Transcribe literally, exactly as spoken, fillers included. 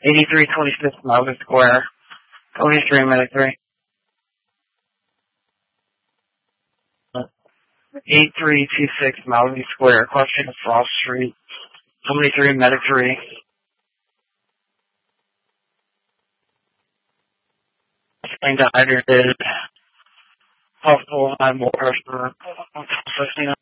eighty-three twenty-six Malvern Square. twenty-three Medic three. eighty-three twenty-six Malvern Square, question of Frost Street. twenty-three Medic three. Dehydrated. Possible high blood pressure. fifteen